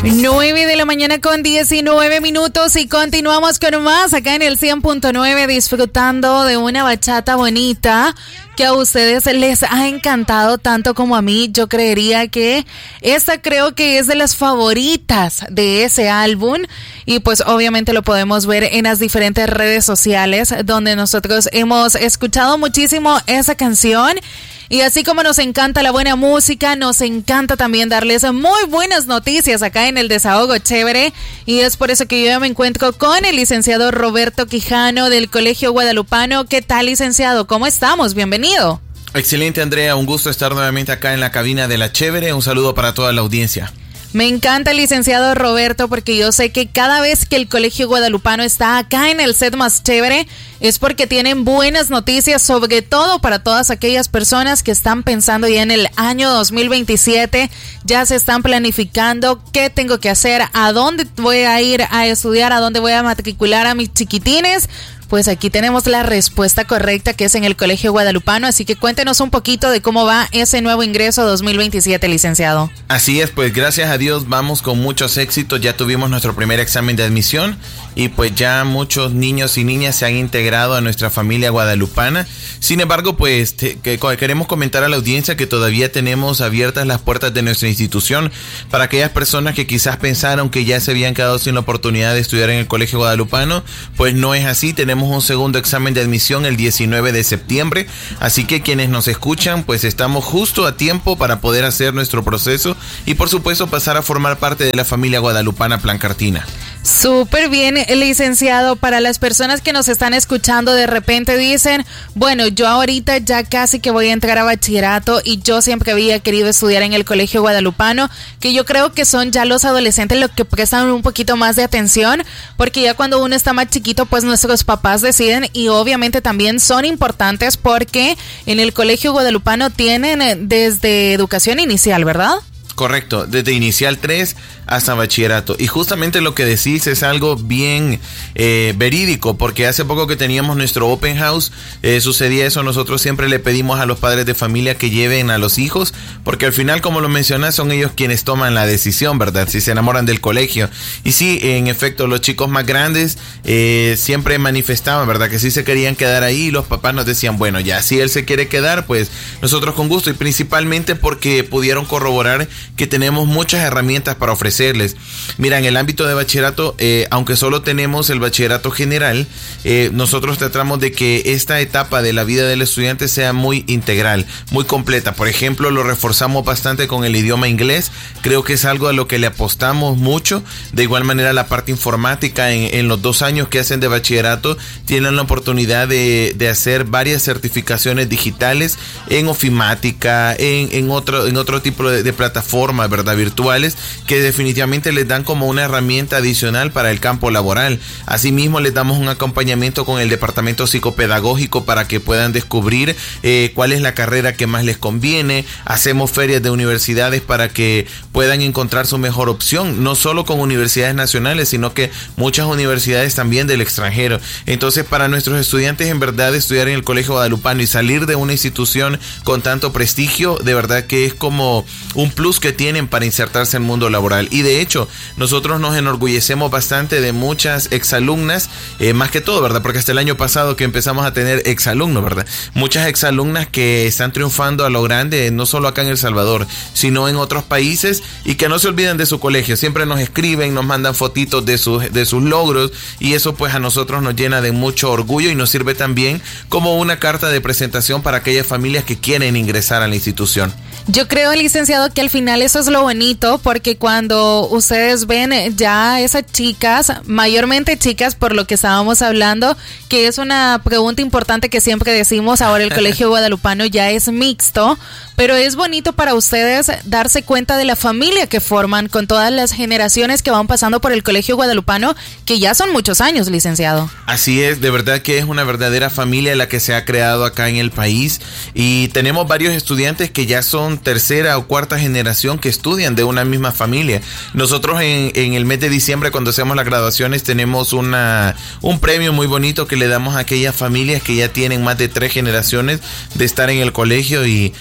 9 de la mañana con 19 minutos y continuamos con más acá en el 100.9 disfrutando de una bachata bonita que a ustedes les ha encantado tanto como a mí. Yo creería que esta creo que es de las favoritas de ese álbum y pues obviamente lo podemos ver en las diferentes redes sociales donde nosotros hemos escuchado muchísimo esa canción. Y así como nos encanta la buena música, nos encanta también darles muy buenas noticias acá en el Desahogo Chévere. Y es por eso que yo ya me encuentro con el licenciado Roberto Quijano del Colegio Guadalupano. ¿Qué tal, licenciado? ¿Cómo estamos? Bienvenido. Excelente, Andrea. Un gusto estar nuevamente acá en la cabina de la Chévere. Un saludo para toda la audiencia. Me encanta el licenciado Roberto porque yo sé que cada vez que el Colegio Guadalupano está acá en el set más chévere es porque tienen buenas noticias, sobre todo para todas aquellas personas que están pensando ya en el año 2027, ya se están planificando qué tengo que hacer, a dónde voy a ir a estudiar, a dónde voy a matricular a mis chiquitines. Pues aquí tenemos la respuesta correcta que es en el Colegio Guadalupano, así que cuéntenos un poquito de cómo va ese nuevo ingreso 2027, licenciado. Así es, pues gracias a Dios vamos con muchos éxitos, ya tuvimos nuestro primer examen de admisión y pues ya muchos niños y niñas se han integrado a nuestra familia guadalupana. Sin embargo, pues queremos comentar a la audiencia que todavía tenemos abiertas las puertas de nuestra institución para aquellas personas que quizás pensaron que ya se habían quedado sin la oportunidad de estudiar en el Colegio Guadalupano, pues no es así, tenemos un segundo examen de admisión el 19 de septiembre, así que quienes nos escuchan, pues estamos justo a tiempo para poder hacer nuestro proceso y por supuesto pasar a formar parte de la familia guadalupana Plancartina. Súper bien, licenciado. Para las personas que nos están escuchando, de repente dicen, bueno, yo ahorita ya casi que voy a entrar a bachillerato y yo siempre había querido estudiar en el Colegio Guadalupano, que yo creo que son ya los adolescentes los que prestan un poquito más de atención, porque ya cuando uno está más chiquito, pues nuestros papás deciden y obviamente también son importantes porque en el Colegio Guadalupano tienen desde educación inicial, ¿verdad? Correcto, desde inicial 3 hasta bachillerato. Y justamente lo que decís es algo bien verídico, porque hace poco que teníamos nuestro open house, sucedía eso. Nosotros siempre le pedimos a los padres de familia que lleven a los hijos, porque al final, como lo mencionas, son ellos quienes toman la decisión, ¿verdad? Si se enamoran del colegio. Y sí, en efecto, los chicos más grandes siempre manifestaban, ¿verdad? Que sí se querían quedar ahí y los papás nos decían, bueno, ya si él se quiere quedar, pues nosotros con gusto, y principalmente porque pudieron corroborar que tenemos muchas herramientas para ofrecerles. Mira, en el ámbito de bachillerato, aunque solo tenemos el bachillerato general, nosotros tratamos de que esta etapa de la vida del estudiante sea muy integral, muy completa. Por ejemplo, lo reforzamos bastante con el idioma inglés. Creo que es algo a lo que le apostamos mucho. De igual manera, la parte informática en los 2 años que hacen de bachillerato tienen la oportunidad de hacer varias certificaciones digitales en ofimática, en otro tipo de plataformas, ¿verdad? Virtuales, que definitivamente les dan como una herramienta adicional para el campo laboral. Asimismo, les damos un acompañamiento con el departamento psicopedagógico para que puedan descubrir cuál es la carrera que más les conviene. Hacemos ferias de universidades para que puedan encontrar su mejor opción, no solo con universidades nacionales, sino que muchas universidades también del extranjero. Entonces, para nuestros estudiantes, en verdad, estudiar en el Colegio Guadalupano y salir de una institución con tanto prestigio, de verdad que es como un plus que tienen para insertarse en el mundo laboral. Y de hecho, nosotros nos enorgullecemos bastante de muchas exalumnas, más que todo, ¿verdad? Porque hasta el año pasado que empezamos a tener exalumnos, ¿verdad? Muchas exalumnas que están triunfando a lo grande, no solo acá en El Salvador, sino en otros países, y que no se olviden de su colegio. Siempre nos escriben, nos mandan fotitos de sus logros, y eso pues a nosotros nos llena de mucho orgullo y nos sirve también como una carta de presentación para aquellas familias que quieren ingresar a la institución. Yo creo, licenciado, que al final eso es lo bonito, porque cuando ustedes ven ya esas chicas, mayormente chicas, por lo que estábamos hablando, que es una pregunta importante que siempre decimos, ahora el Colegio Guadalupano ya es mixto, pero es bonito para ustedes darse cuenta de la familia que forman con todas las generaciones que van pasando por el Colegio Guadalupano, que ya son muchos años, licenciado. Así es, de verdad que es una verdadera familia la que se ha creado acá en el país, y tenemos varios estudiantes que ya son tercera o cuarta generación que estudian de una misma familia. Nosotros en el mes de diciembre, cuando hacemos las graduaciones, tenemos un premio muy bonito que le damos a aquellas familias que ya tienen más de 3 generaciones de estar en el colegio, y todos los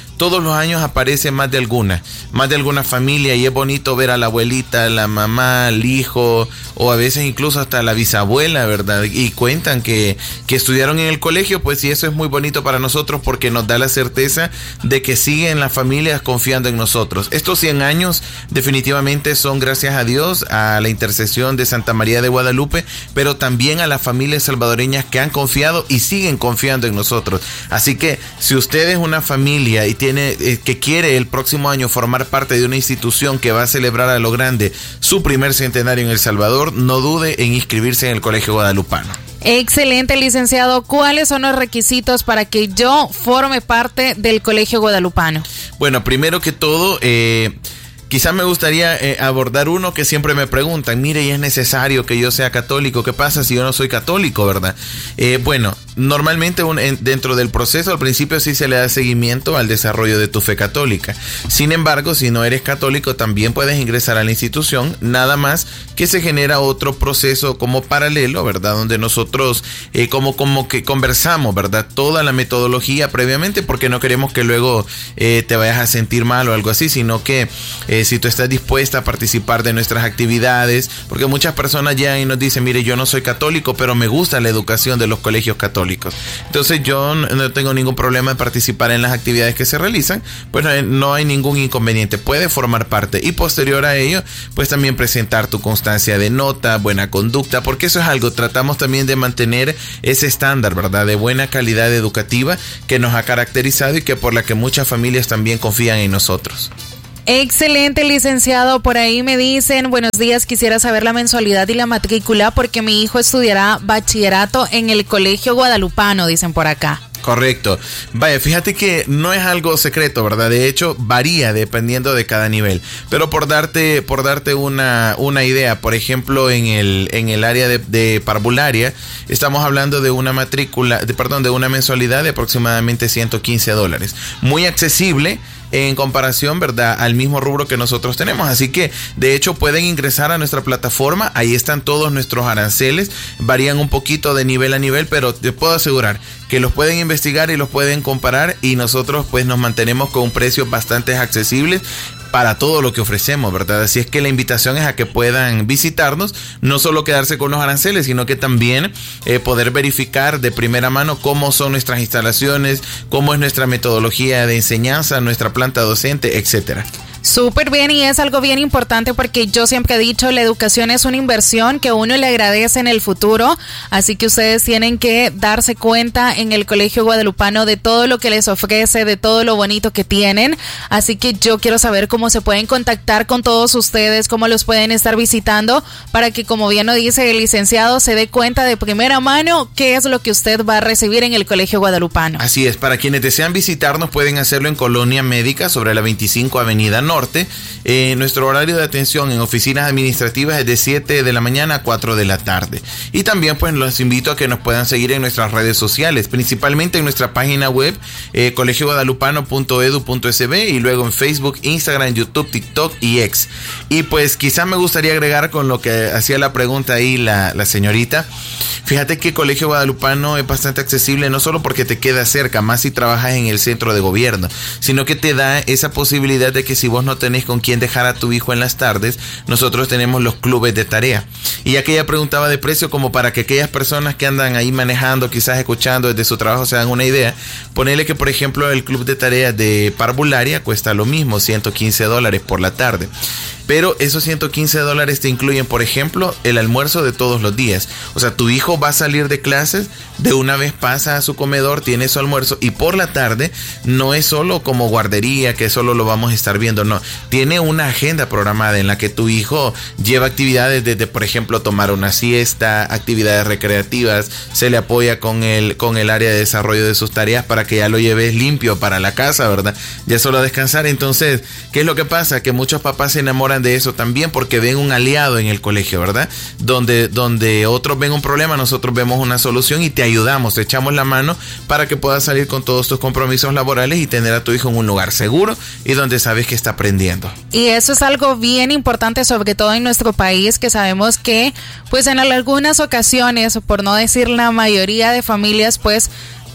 los años aparece más de alguna familia, y es bonito ver a la abuelita, la mamá, el hijo, o a veces incluso hasta la bisabuela, ¿verdad? Y cuentan que estudiaron en el colegio, pues, y eso es muy bonito para nosotros porque nos da la certeza de que siguen las familias confiando en nosotros. Estos 100 años definitivamente son gracias a Dios, a la intercesión de Santa María de Guadalupe, pero también a las familias salvadoreñas que han confiado y siguen confiando en nosotros. Así que si usted es una familia y que quiere el próximo año formar parte de una institución que va a celebrar a lo grande su primer centenario en El Salvador, no dude en inscribirse en el Colegio Guadalupano. Excelente, licenciado. ¿Cuáles son los requisitos para que yo forme parte del Colegio Guadalupano? Bueno, primero que todo, quizás me gustaría abordar uno que siempre me preguntan, mire, ¿y es necesario que yo sea católico? ¿Qué pasa si yo no soy católico, verdad? Bueno, normalmente dentro del proceso al principio sí se le da seguimiento al desarrollo de tu fe católica. Sin embargo, si no eres católico también puedes ingresar a la institución, nada más que se genera otro proceso como paralelo, ¿verdad? Donde nosotros como que conversamos, ¿verdad? Toda la metodología previamente, porque no queremos que luego te vayas a sentir mal o algo así, sino que si tú estás dispuesta a participar de nuestras actividades, porque muchas personas llegan y nos dicen, mire, yo no soy católico, pero me gusta la educación de los colegios católicos. Entonces yo no tengo ningún problema en participar en las actividades que se realizan, pues no hay ningún inconveniente, puede formar parte, y posterior a ello, pues también presentar tu constancia de nota, buena conducta, porque eso es algo, tratamos también de mantener ese estándar, ¿verdad?, de buena calidad educativa que nos ha caracterizado y que por la que muchas familias también confían en nosotros. Excelente, licenciado. Por ahí me dicen, buenos días, quisiera saber la mensualidad y la matrícula porque mi hijo estudiará bachillerato en el Colegio Guadalupano, dicen por acá. Correcto. Vaya, fíjate que no es algo secreto, ¿verdad? De hecho, varía dependiendo de cada nivel. Pero por darte una idea, por ejemplo, en el área de parvularia, estamos hablando de una de una mensualidad de aproximadamente $115. Muy accesible en comparación, ¿verdad?, al mismo rubro que nosotros tenemos. Así que, de hecho, pueden ingresar a nuestra plataforma. Ahí están todos nuestros aranceles. Varían un poquito de nivel a nivel, pero te puedo asegurar que los pueden investigar y los pueden comparar, y nosotros pues nos mantenemos con precios bastante accesibles para todo lo que ofrecemos, ¿verdad? Así es que la invitación es a que puedan visitarnos, no solo quedarse con los aranceles, sino que también poder verificar de primera mano cómo son nuestras instalaciones, cómo es nuestra metodología de enseñanza, nuestra planta docente, etcétera. Súper bien, y es algo bien importante porque yo siempre he dicho, la educación es una inversión que uno le agradece en el futuro, así que ustedes tienen que darse cuenta en el Colegio Guadalupano de todo lo que les ofrece, de todo lo bonito que tienen, así que yo quiero saber cómo se pueden contactar con todos ustedes, cómo los pueden estar visitando, para que, como bien lo dice el licenciado, se dé cuenta de primera mano qué es lo que usted va a recibir en el Colegio Guadalupano. Así es, para quienes desean visitarnos pueden hacerlo en Colonia Médica sobre la 25 Avenida Norte. Nuestro horario de atención en oficinas administrativas es de 7 de la mañana a 4 de la tarde. Y también pues los invito a que nos puedan seguir en nuestras redes sociales, principalmente en nuestra página web colegioguadalupano.edu.sb, y luego en Facebook, Instagram, YouTube, TikTok y X. Y pues quizás me gustaría agregar con lo que hacía la pregunta ahí la señorita. Fíjate que Colegio Guadalupano es bastante accesible, no solo porque te queda cerca, más si trabajas en el centro de gobierno, sino que te da esa posibilidad de que si vos no tenés con quién dejar a tu hijo en las tardes, nosotros tenemos los clubes de tarea. Y ya que ella preguntaba de precio, como para que aquellas personas que andan ahí manejando, quizás escuchando desde su trabajo, se dan una idea, ponele que por ejemplo el club de tareas de parvularia cuesta lo mismo, $115 por la tarde. Pero esos $115 te incluyen, por ejemplo, el almuerzo de todos los días. O sea, tu hijo va a salir de clases, de una vez pasa a su comedor, tiene su almuerzo, y por la tarde no es solo como guardería, que solo lo vamos a estar viendo, no. Tiene una agenda programada en la que tu hijo lleva actividades desde, por ejemplo, tomar una siesta, actividades recreativas, se le apoya con el área de desarrollo de sus tareas para que ya lo lleves limpio para la casa, ¿verdad? Ya solo a descansar. Entonces, ¿qué es lo que pasa? Que muchos papás se enamoran de eso también porque ven un aliado en el colegio, ¿verdad? Donde otros ven un problema, nosotros vemos una solución y te ayudamos, te echamos la mano para que puedas salir con todos tus compromisos laborales y tener a tu hijo en un lugar seguro y donde sabes que está aprendiendo. Y eso es algo bien importante, sobre todo en nuestro país, que sabemos que pues en algunas ocasiones, por no decir la mayoría de familias, pues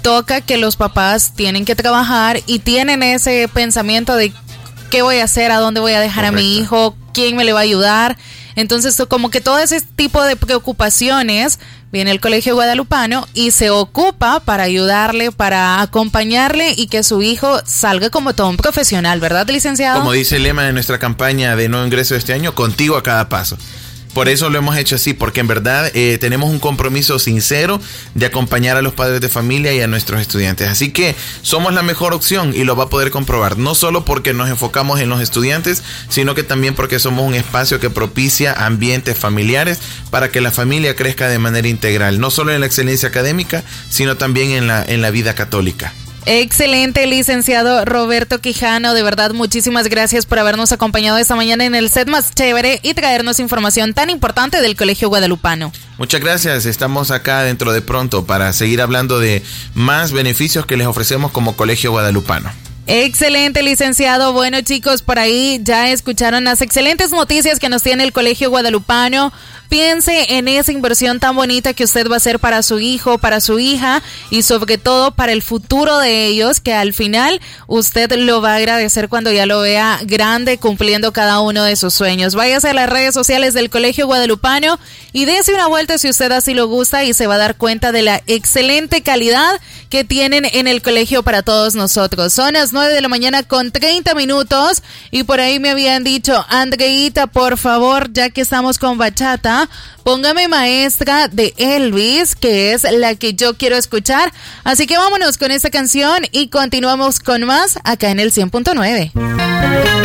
toca que los papás tienen que trabajar y tienen ese pensamiento de qué voy a hacer, a dónde voy a dejar a mi hijo, quién me le va a ayudar. Entonces, como que todo ese tipo de preocupaciones viene el Colegio Guadalupano y se ocupa para ayudarle, para acompañarle y que su hijo salga como todo un profesional, ¿verdad, licenciado? Como dice el lema de nuestra campaña de nuevo ingreso de este año, contigo a cada paso. Por eso lo hemos hecho así, porque en verdad tenemos un compromiso sincero de acompañar a los padres de familia y a nuestros estudiantes. Así que somos la mejor opción y lo va a poder comprobar. No solo porque nos enfocamos en los estudiantes, sino que también porque somos un espacio que propicia ambientes familiares para que la familia crezca de manera integral. No solo en la excelencia académica, sino también en la vida católica. Excelente, licenciado Roberto Quijano, de verdad muchísimas gracias por habernos acompañado esta mañana en el set más chévere y traernos información tan importante del Colegio Guadalupano. Muchas gracias, estamos acá dentro de pronto para seguir hablando de más beneficios que les ofrecemos como Colegio Guadalupano. Excelente, licenciado. Bueno, chicos, por ahí ya escucharon las excelentes noticias que nos tiene el Colegio Guadalupano. Piense en esa inversión tan bonita que usted va a hacer para su hijo, para su hija y sobre todo para el futuro de ellos, que al final usted lo va a agradecer cuando ya lo vea grande cumpliendo cada uno de sus sueños. Váyase a las redes sociales del Colegio Guadalupano y dése una vuelta si usted así lo gusta y se va a dar cuenta de la excelente calidad que tienen en el colegio para todos nosotros. Son las 9 de la mañana con 30 minutos y por ahí me habían dicho, Andreita, por favor, ya que estamos con bachata, póngame Maestra de Elvis, que es la que yo quiero escuchar. Así que vámonos con esta canción y continuamos con más acá en el 100.9.